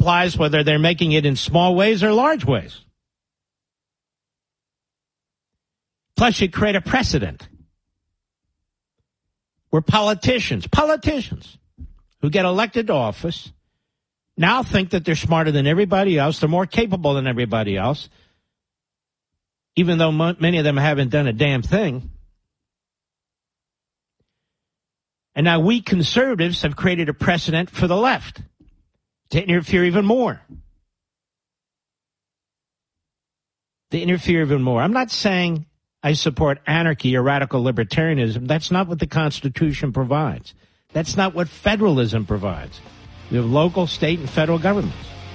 applies whether they're making it in small ways or large ways. Plus, you create a precedent where politicians who get elected to office now think that they're smarter than everybody else, they're more capable than everybody else, even though many of them haven't done a damn thing. And now we conservatives have created a precedent for the left to interfere even more. I'm not saying I support anarchy or radical libertarianism. That's not what the Constitution provides. That's not what federalism provides. We have local, state, and federal governments.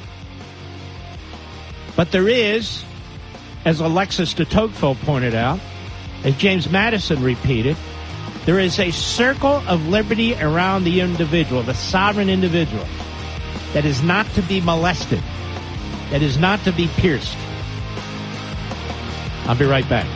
But there is, as Alexis de Tocqueville pointed out, as James Madison repeated, there is a circle of liberty around the individual, the sovereign individual, that is not to be molested, that is not to be pierced. I'll be right back.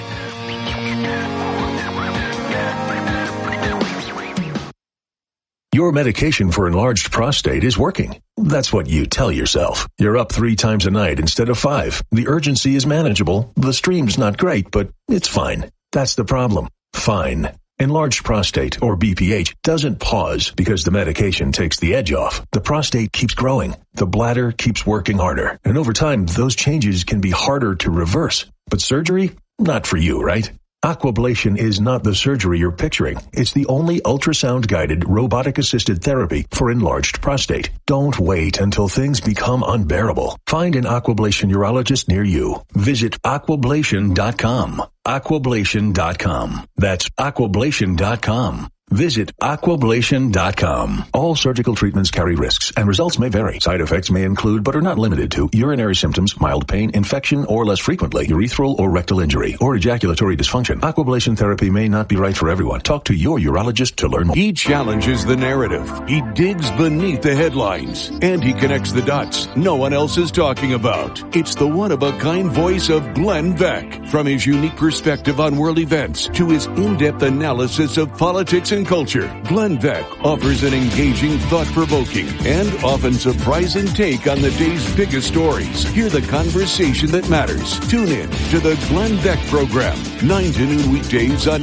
Your medication for enlarged prostate is working. That's what you tell yourself. You're up 3 times a night instead of 5. The urgency is manageable. The stream's not great, but it's fine. That's the problem. Fine. Enlarged prostate, or BPH, doesn't pause because the medication takes the edge off. The prostate keeps growing. The bladder keeps working harder. And over time, those changes can be harder to reverse. But surgery? Not for you, right? Aquablation is not the surgery you're picturing. It's the only ultrasound-guided, robotic-assisted therapy for enlarged prostate. Don't wait until things become unbearable. Find an Aquablation urologist near you. Visit aquablation.com. Aquablation.com. That's aquablation.com. Visit aquablation.com. All surgical treatments carry risks, and results may vary. Side effects may include, but are not limited to, urinary symptoms, mild pain, infection, or less frequently, urethral or rectal injury, or ejaculatory dysfunction. Aquablation therapy may not be right for everyone. Talk to your urologist to learn more. He challenges the narrative. He digs beneath the headlines, and he connects the dots no one else is talking about. It's the one-of-a-kind voice of Glenn Beck. From his unique perspective on world events to his in-depth analysis of politics and culture, Glenn Beck offers an engaging, thought-provoking, and often surprising take on the day's biggest stories. Hear the conversation that matters. Tune in to the Glenn Beck Program, 9 to noon weekdays on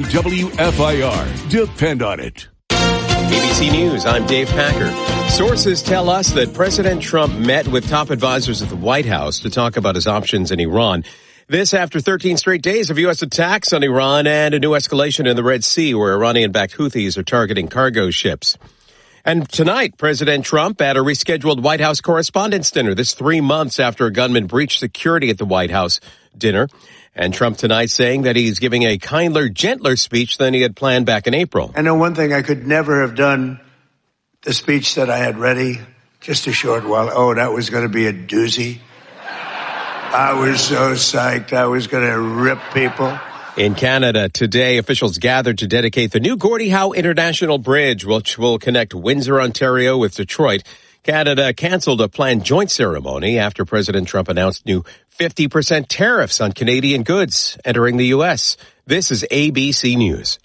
WFIR. Depend on it. ABC News, I'm Dave Packer. Sources tell us that President Trump met with top advisors at the White House to talk about his options in Iran. This after 13 straight days of U.S. attacks on Iran and a new escalation in the Red Sea where Iranian-backed Houthis are targeting cargo ships. And tonight, President Trump at a rescheduled White House Correspondents' Dinner. This 3 months after a gunman breached security at the White House dinner. And Trump tonight saying that he's giving a kinder, gentler speech than he had planned back in April. I know one thing, I could never have done the speech that I had ready just a short while. Oh, that was going to be a doozy. I was so psyched. I was going to rip people. In Canada today, officials gathered to dedicate the new Gordie Howe International Bridge, which will connect Windsor, Ontario with Detroit. Canada canceled a planned joint ceremony after President Trump announced new 50% tariffs on Canadian goods entering the U.S. This is ABC News.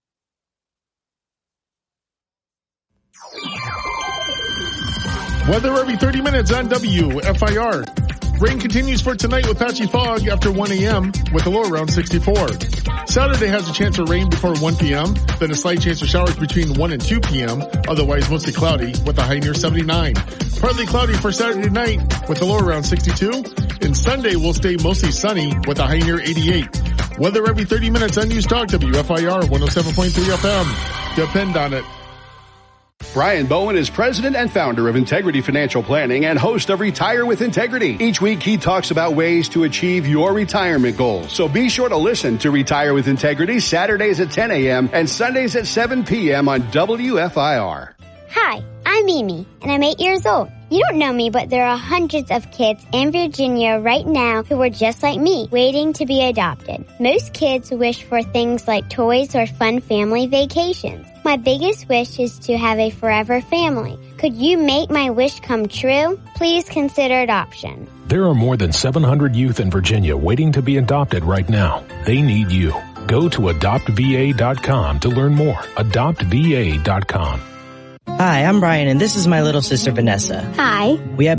Weather every 30 minutes on WFIR. Rain continues for tonight with patchy fog after 1 a.m. with a low around 64. Saturday has a chance for rain before 1 p.m., then a slight chance for showers between 1 and 2 p.m., otherwise mostly cloudy with a high near 79. Partly cloudy for Saturday night with a low around 62, and Sunday will stay mostly sunny with a high near 88. Weather every 30 minutes on News Talk WFIR 107.3 FM. Depend on it. Brian Bowen is president and founder of Integrity Financial Planning and host of Retire with Integrity. Each week, he talks about ways to achieve your retirement goals. So be sure to listen to Retire with Integrity Saturdays at 10 a.m. and Sundays at 7 p.m. on WFIR. Hi, I'm Mimi, and I'm 8 years old. You don't know me, but there are hundreds of kids in Virginia right now who are just like me, waiting to be adopted. Most kids wish for things like toys or fun family vacations. My biggest wish is to have a forever family. Could you make my wish come true? Please consider adoption. There are more than 700 youth in Virginia waiting to be adopted right now. They need you. Go to adoptva.com to learn more. AdoptVA.com. Hi, I'm Brian, and this is my little sister, Vanessa. Hi. We have